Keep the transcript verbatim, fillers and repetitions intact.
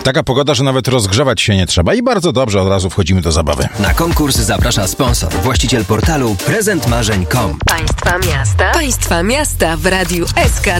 Taka pogoda, że nawet rozgrzewać się nie trzeba i bardzo dobrze, od razu wchodzimy do zabawy. Na konkurs zaprasza sponsor, właściciel portalu prezent marzeń kropka com. Państwa miasta. Państwa miasta w Radiu S K.